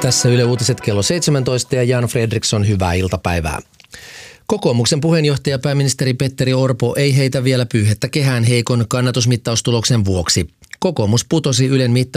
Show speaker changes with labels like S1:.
S1: Tässä Yle Uutiset kello 17 ja Jan Fredriksson, hyvää iltapäivää. Kokoomuksen puheenjohtaja pääministeri Petteri Orpo ei heitä vielä pyyhettä kehään heikon kannatusmittaustuloksen vuoksi. Kokoomus putosi Ylen